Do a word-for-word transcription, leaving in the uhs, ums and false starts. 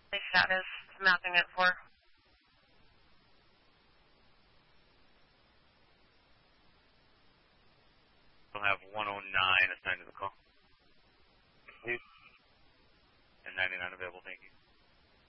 status mapping it for. We'll have one oh nine assigned to the call.